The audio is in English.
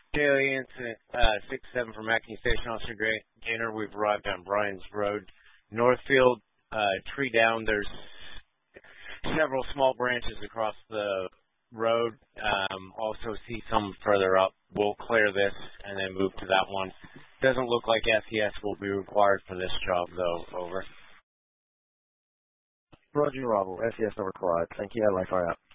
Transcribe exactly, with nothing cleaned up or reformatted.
Daily incident uh, six seven from Acme Station Officer Gaynor. We've arrived on Bryan's Road, Northfield. Uh, tree down. There's several small branches across the road. Um, also see some further up. We'll clear this and then move to that one. Doesn't look like S E S will be required for this job, though. Over. Roger, Rob. S E S not required. Thank you. Adelaide, fire out.